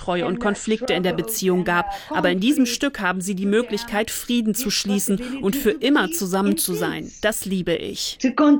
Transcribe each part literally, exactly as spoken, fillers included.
Untreue und Konflikte in der Beziehung gab. Aber in diesem Stück haben sie die Möglichkeit, Frieden zu schließen und für immer zusammen zu sein. Das liebe ich.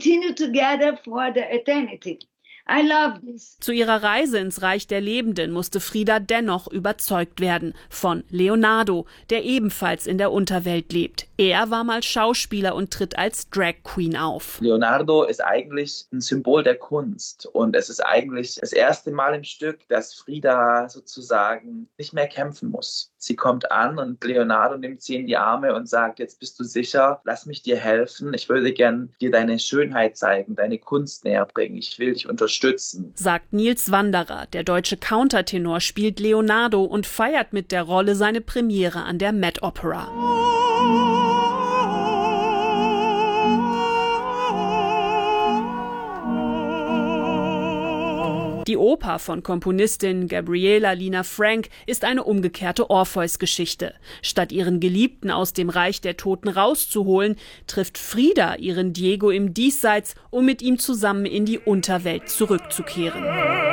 I love this. Zu ihrer Reise ins Reich der Lebenden musste Frida dennoch überzeugt werden von Leonardo, der ebenfalls in der Unterwelt lebt. Er war mal Schauspieler und tritt als Drag Queen auf. Leonardo ist eigentlich ein Symbol der Kunst und es ist eigentlich das erste Mal im Stück, dass Frida sozusagen nicht mehr kämpfen muss. Sie kommt an und Leonardo nimmt sie in die Arme und sagt, jetzt bist du sicher, lass mich dir helfen. Ich würde gern dir deine Schönheit zeigen, deine Kunst näher bringen. Ich will dich unterstützen. Sagt Nils Wanderer. Der deutsche Countertenor spielt Leonardo und feiert mit der Rolle seine Premiere an der Met Opera. Die Oper von Komponistin Gabriela Lina Frank ist eine umgekehrte Orpheus-Geschichte. Statt ihren Geliebten aus dem Reich der Toten rauszuholen, trifft Frida ihren Diego im Diesseits, um mit ihm zusammen in die Unterwelt zurückzukehren.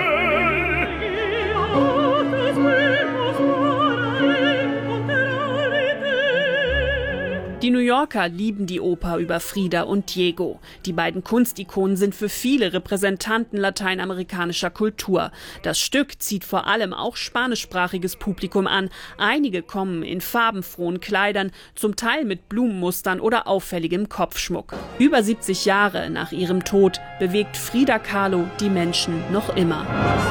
Die New Yorker lieben die Oper über Frida und Diego. Die beiden Kunstikonen sind für viele Repräsentanten lateinamerikanischer Kultur. Das Stück zieht vor allem auch spanischsprachiges Publikum an. Einige kommen in farbenfrohen Kleidern, zum Teil mit Blumenmustern oder auffälligem Kopfschmuck. Über siebzig Jahre nach ihrem Tod bewegt Frida Kahlo die Menschen noch immer.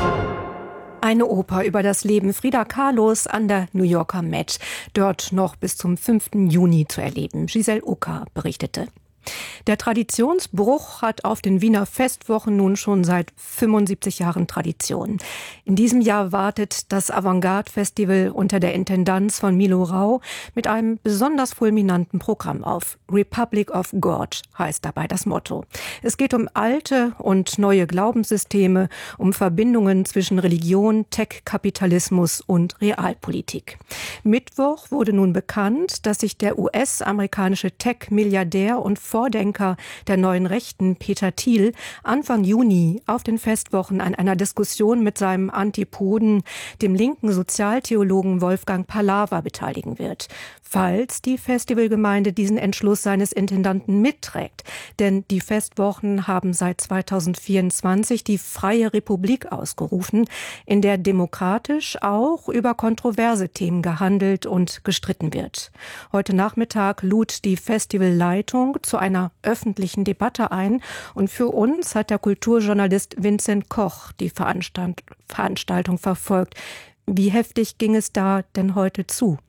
Eine Oper über das Leben Frida Kahlos an der New Yorker Met. Dort noch bis zum fünften Juni zu erleben. Giselle Ucker berichtete. Der Traditionsbruch hat auf den Wiener Festwochen nun schon seit fünfundsiebzig Jahren Tradition. In diesem Jahr wartet das Avantgarde-Festival unter der Intendanz von Milo Rau mit einem besonders fulminanten Programm auf. Republic of God heißt dabei das Motto. Es geht um alte und neue Glaubenssysteme, um Verbindungen zwischen Religion, Tech-Kapitalismus und Realpolitik. Mittwoch wurde nun bekannt, dass sich der U S-amerikanische Tech-Milliardär und Vordenker der neuen Rechten, Peter Thiel, Anfang Juni auf den Festwochen an einer Diskussion mit seinem Antipoden, dem linken Sozialtheologen Wolfgang Pallava, beteiligen wird, falls die Festivalgemeinde diesen Entschluss seines Intendanten mitträgt. Denn die Festwochen haben seit zweitausendvierundzwanzig die Freie Republik ausgerufen, in der demokratisch auch über kontroverse Themen gehandelt und gestritten wird. Heute Nachmittag lud die Festivalleitung zu einer öffentlichen Debatte ein und für uns hat der Kulturjournalist Vincent Koch die Veranstalt- Veranstaltung verfolgt. Wie heftig ging es da denn heute zu?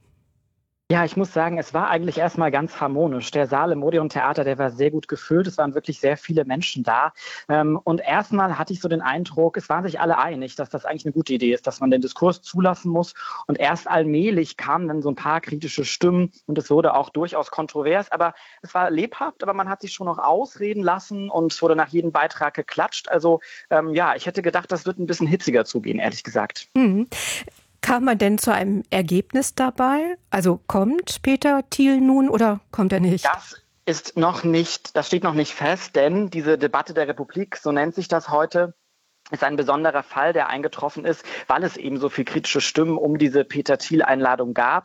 Ja, ich muss sagen, es war eigentlich erstmal ganz harmonisch. Der Saal im Odeon Theater, der war sehr gut gefüllt. Es waren wirklich sehr viele Menschen da. Und erstmal hatte ich so den Eindruck, es waren sich alle einig, dass das eigentlich eine gute Idee ist, dass man den Diskurs zulassen muss. Und erst allmählich kamen dann so ein paar kritische Stimmen und es wurde auch durchaus kontrovers. Aber es war lebhaft, aber man hat sich schon noch ausreden lassen und es wurde nach jedem Beitrag geklatscht. Also ähm, ja, ich hätte gedacht, das wird ein bisschen hitziger zugehen, ehrlich gesagt. Mhm. Kam man denn zu einem Ergebnis dabei? Also kommt Peter Thiel nun oder kommt er nicht? Das ist noch nicht, das steht noch nicht fest, denn diese Debatte der Republik, so nennt sich das heute, ist ein besonderer Fall, der eingetroffen ist, weil es eben so viel kritische Stimmen um diese Peter Thiel-Einladung gab.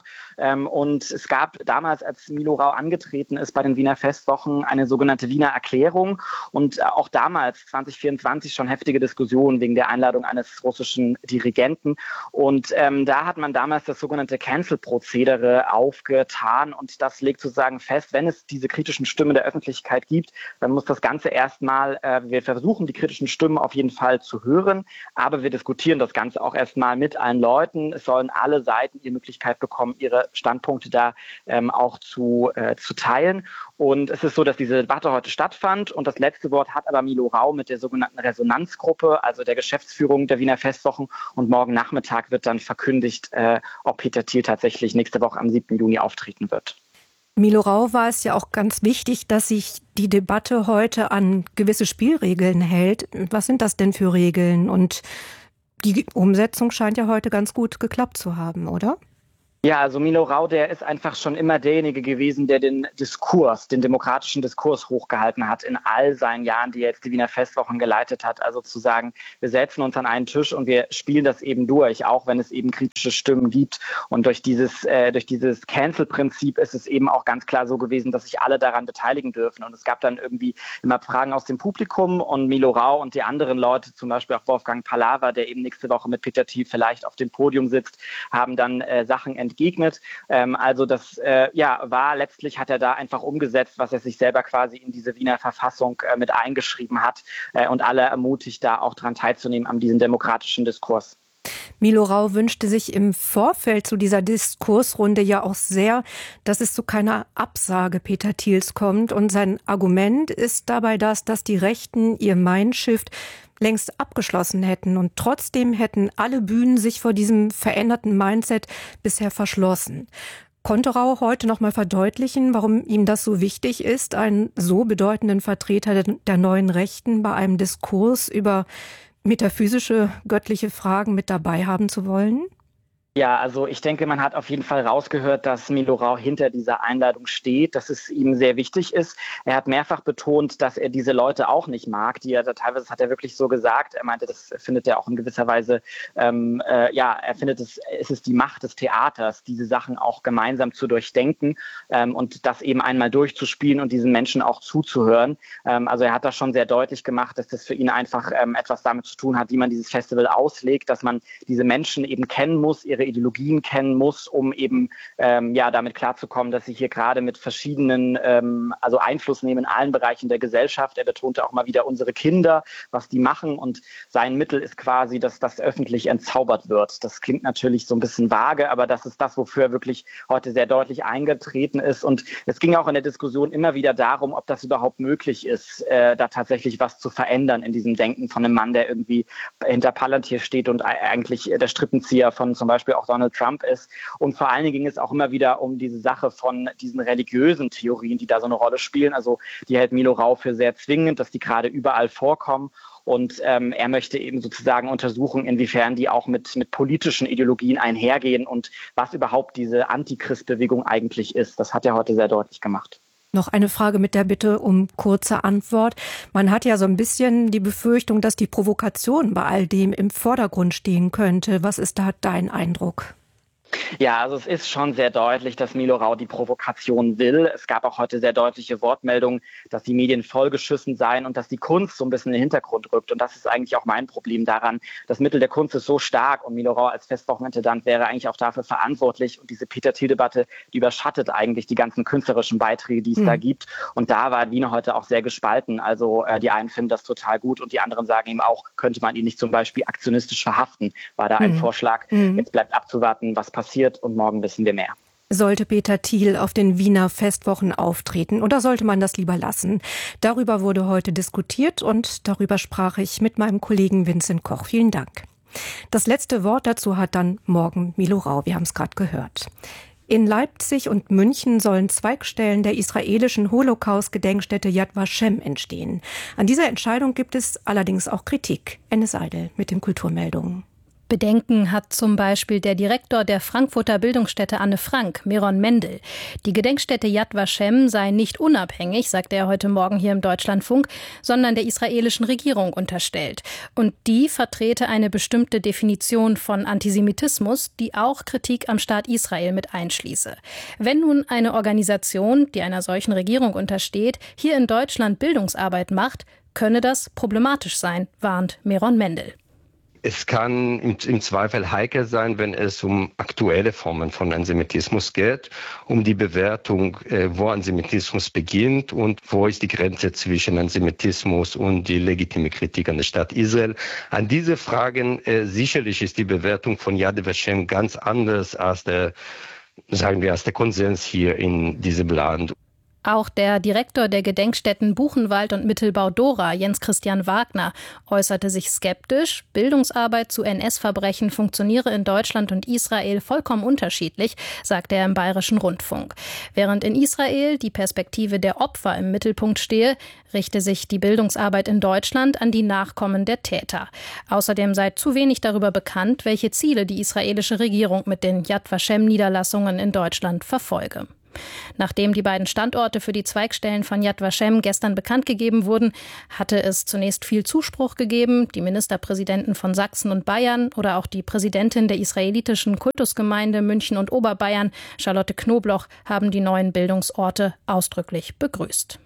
Und es gab damals, als Milo Rau angetreten ist bei den Wiener Festwochen, eine sogenannte Wiener Erklärung. Und auch damals, zwanzig vierundzwanzig, schon heftige Diskussionen wegen der Einladung eines russischen Dirigenten. Und ähm, da hat man damals das sogenannte Cancel-Prozedere aufgetan. Und das legt sozusagen fest, wenn es diese kritischen Stimmen der Öffentlichkeit gibt, dann muss das Ganze erstmal, äh, wir versuchen die kritischen Stimmen auf jeden Fall zu hören, aber wir diskutieren das Ganze auch erstmal mit allen Leuten. Es sollen alle Seiten die Möglichkeit bekommen, ihre Standpunkte da ähm, auch zu, äh, zu teilen. Und es ist so, dass diese Debatte heute stattfand und das letzte Wort hat aber Milo Rau mit der sogenannten Resonanzgruppe, also der Geschäftsführung der Wiener Festwochen. Und morgen Nachmittag wird dann verkündigt, äh, ob Peter Thiel tatsächlich nächste Woche am siebten Juni auftreten wird. Milo Rau war es ja auch ganz wichtig, dass sich die Debatte heute an gewisse Spielregeln hält. Was sind das denn für Regeln? Und die Umsetzung scheint ja heute ganz gut geklappt zu haben, oder? Ja, also Milo Rau, der ist einfach schon immer derjenige gewesen, der den Diskurs, den demokratischen Diskurs hochgehalten hat in all seinen Jahren, die er jetzt die Wiener Festwochen geleitet hat. Also zu sagen, wir setzen uns an einen Tisch und wir spielen das eben durch, auch wenn es eben kritische Stimmen gibt. Und durch dieses, äh, durch dieses Cancel-Prinzip ist es eben auch ganz klar so gewesen, dass sich alle daran beteiligen dürfen. Und es gab dann irgendwie immer Fragen aus dem Publikum und Milo Rau und die anderen Leute, zum Beispiel auch Wolfgang Palawa, der eben nächste Woche mit Peter Thiel vielleicht auf dem Podium sitzt, haben dann äh, Sachen entdeckt. Gegnet. Ähm, also das äh, ja, war letztlich, hat er da einfach umgesetzt, was er sich selber quasi in diese Wiener Verfassung äh, mit eingeschrieben hat äh, und alle ermutigt, da auch dran teilzunehmen an diesem demokratischen Diskurs. Milo Rau wünschte sich im Vorfeld zu dieser Diskursrunde ja auch sehr, dass es zu keiner Absage Peter Thiels kommt. Und sein Argument ist dabei das, dass die Rechten ihr Mindshift längst abgeschlossen hätten. Und trotzdem hätten alle Bühnen sich vor diesem veränderten Mindset bisher verschlossen. Konnte Rau heute noch mal verdeutlichen, warum ihm das so wichtig ist, einen so bedeutenden Vertreter der neuen Rechten bei einem Diskurs über metaphysische, göttliche Fragen mit dabei haben zu wollen? Ja, also ich denke, man hat auf jeden Fall rausgehört, dass Milo Rau hinter dieser Einladung steht, dass es ihm sehr wichtig ist. Er hat mehrfach betont, dass er diese Leute auch nicht mag, die er da teilweise, das hat er wirklich so gesagt. Er meinte, das findet er auch in gewisser Weise, ähm, äh, ja, er findet es, es ist die Macht des Theaters, diese Sachen auch gemeinsam zu durchdenken ähm, und das eben einmal durchzuspielen und diesen Menschen auch zuzuhören. Ähm, also er hat das schon sehr deutlich gemacht, dass das für ihn einfach ähm, etwas damit zu tun hat, wie man dieses Festival auslegt, dass man diese Menschen eben kennen muss, ihre Ideologien kennen muss, um eben ähm, ja damit klarzukommen, dass sie hier gerade mit verschiedenen, ähm, also Einfluss nehmen in allen Bereichen der Gesellschaft. Er betonte auch mal wieder unsere Kinder, was die machen, und sein Mittel ist quasi, dass das öffentlich entzaubert wird. Das klingt natürlich so ein bisschen vage, aber das ist das, wofür er wirklich heute sehr deutlich eingetreten ist. Und es ging auch in der Diskussion immer wieder darum, ob das überhaupt möglich ist, äh, da tatsächlich was zu verändern in diesem Denken von einem Mann, der irgendwie hinter Palantir steht und eigentlich der Strippenzieher von zum Beispiel auch Donald Trump ist. Und vor allen Dingen ging es auch immer wieder um diese Sache von diesen religiösen Theorien, die da so eine Rolle spielen. Also die hält Milo Rau für sehr zwingend, dass die gerade überall vorkommen. Und ähm, er möchte eben sozusagen untersuchen, inwiefern die auch mit, mit politischen Ideologien einhergehen und was überhaupt diese Antichrist-Bewegung eigentlich ist. Das hat er heute sehr deutlich gemacht. Noch eine Frage mit der Bitte um kurze Antwort. Man hat ja so ein bisschen die Befürchtung, dass die Provokation bei all dem im Vordergrund stehen könnte. Was ist da dein Eindruck? Ja, also es ist schon sehr deutlich, dass Milo Rau die Provokation will. Es gab auch heute sehr deutliche Wortmeldungen, dass die Medien vollgeschissen seien und dass die Kunst so ein bisschen in den Hintergrund rückt. Und das ist eigentlich auch mein Problem daran. Das Mittel der Kunst ist so stark und Milo Rau als Festwochenintendant wäre eigentlich auch dafür verantwortlich. Und diese Peter-Thiel-Debatte, die überschattet eigentlich die ganzen künstlerischen Beiträge, die es mhm. da gibt. Und da war Wiener heute auch sehr gespalten. Also äh, die einen finden das total gut und die anderen sagen eben auch, könnte man ihn nicht zum Beispiel aktionistisch verhaften, war da ein mhm. Vorschlag. Mhm. Jetzt bleibt abzuwarten, was passiert. Und morgen wissen wir mehr. Sollte Peter Thiel auf den Wiener Festwochen auftreten oder sollte man das lieber lassen? Darüber wurde heute diskutiert und darüber sprach ich mit meinem Kollegen Vincent Koch. Vielen Dank. Das letzte Wort dazu hat dann morgen Milo Rau. Wir haben es gerade gehört. In Leipzig und München sollen Zweigstellen der israelischen Holocaust-Gedenkstätte Yad Vashem entstehen. An dieser Entscheidung gibt es allerdings auch Kritik. Ennis Seidel mit den Kulturmeldungen. Bedenken hat zum Beispiel der Direktor der Frankfurter Bildungsstätte Anne Frank, Meron Mendel. Die Gedenkstätte Yad Vashem sei nicht unabhängig, sagte er heute Morgen hier im Deutschlandfunk, sondern der israelischen Regierung unterstellt. Und die vertrete eine bestimmte Definition von Antisemitismus, die auch Kritik am Staat Israel mit einschließe. Wenn nun eine Organisation, die einer solchen Regierung untersteht, hier in Deutschland Bildungsarbeit macht, könne das problematisch sein, warnt Meron Mendel. Es kann im, im Zweifel heikel sein, wenn es um aktuelle Formen von Antisemitismus geht, um die Bewertung, äh, wo Antisemitismus beginnt und wo ist die Grenze zwischen Antisemitismus und die legitime Kritik an der Staat Israel. An diese Fragen äh, sicherlich ist die Bewertung von Yad Vashem ganz anders als der, sagen wir, als der Konsens hier in diesem Land. Auch der Direktor der Gedenkstätten Buchenwald und Mittelbau-Dora, Jens Christian Wagner, äußerte sich skeptisch. Bildungsarbeit zu N S-Verbrechen funktioniere in Deutschland und Israel vollkommen unterschiedlich, sagte er im Bayerischen Rundfunk. Während in Israel die Perspektive der Opfer im Mittelpunkt stehe, richte sich die Bildungsarbeit in Deutschland an die Nachkommen der Täter. Außerdem sei zu wenig darüber bekannt, welche Ziele die israelische Regierung mit den Yad Vashem-Niederlassungen in Deutschland verfolge. Nachdem die beiden Standorte für die Zweigstellen von Yad Vashem gestern bekannt gegeben wurden, hatte es zunächst viel Zuspruch gegeben. Die Ministerpräsidenten von Sachsen und Bayern oder auch die Präsidentin der israelitischen Kultusgemeinde München und Oberbayern, Charlotte Knobloch, haben die neuen Bildungsorte ausdrücklich begrüßt.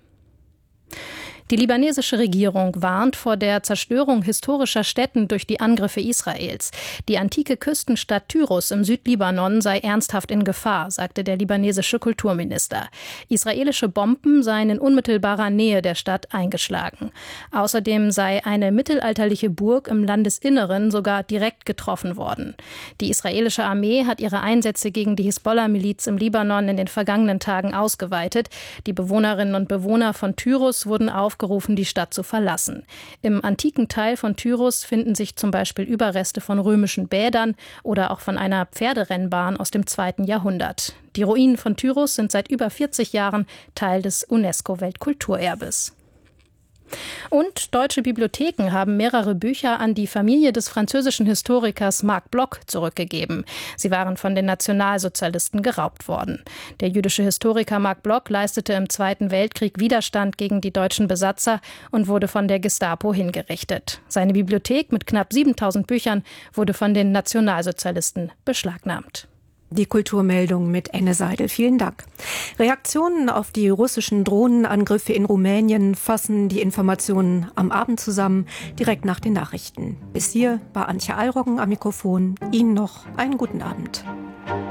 Die libanesische Regierung warnt vor der Zerstörung historischer Stätten durch die Angriffe Israels. Die antike Küstenstadt Tyros im Südlibanon sei ernsthaft in Gefahr, sagte der libanesische Kulturminister. Israelische Bomben seien in unmittelbarer Nähe der Stadt eingeschlagen. Außerdem sei eine mittelalterliche Burg im Landesinneren sogar direkt getroffen worden. Die israelische Armee hat ihre Einsätze gegen die Hisbollah-Miliz im Libanon in den vergangenen Tagen ausgeweitet. Die Bewohnerinnen und Bewohner von Tyros wurden aufgerufen, gerufen, die Stadt zu verlassen. Im antiken Teil von Tyros finden sich zum Beispiel Überreste von römischen Bädern oder auch von einer Pferderennbahn aus dem zweiten Jahrhundert. Die Ruinen von Tyros sind seit über vierzig Jahren Teil des UNESCO-Weltkulturerbes. Und deutsche Bibliotheken haben mehrere Bücher an die Familie des französischen Historikers Marc Bloch zurückgegeben. Sie waren von den Nationalsozialisten geraubt worden. Der jüdische Historiker Marc Bloch leistete im Zweiten Weltkrieg Widerstand gegen die deutschen Besatzer und wurde von der Gestapo hingerichtet. Seine Bibliothek mit knapp siebentausend Büchern wurde von den Nationalsozialisten beschlagnahmt. Die Kulturmeldung mit Enne Seidel. Vielen Dank. Reaktionen auf die russischen Drohnenangriffe in Rumänien fassen die Informationen am Abend zusammen, direkt nach den Nachrichten. Bis hier war Antje Alroggen am Mikrofon. Ihnen noch einen guten Abend.